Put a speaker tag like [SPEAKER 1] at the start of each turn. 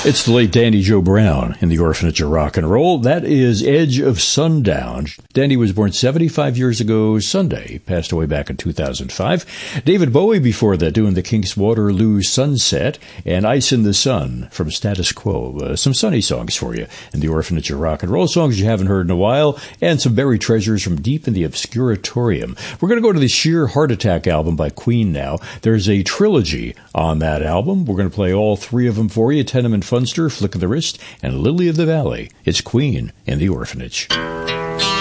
[SPEAKER 1] It's the late Dandy Joe Brown in the Orphanage of Rock and Roll. That is Edge of Sundown. Dandy was born 75 years ago Sunday, passed away back in 2005. David Bowie before that doing the Kinks' Waterloo Sunset and Ice in the Sun from Status Quo. Some sunny songs for you in the Orphanage of Rock and Roll, songs you haven't heard in a while, and some buried treasures from deep in the Obscuratorium. We're going to go to the Sheer Heart Attack album by Queen now. There's a trilogy on that album. We're going to play all three of them for you. Tenement Funster, Flick of the Wrist, and Lily of the Valley. It's Queen in the Orphanage.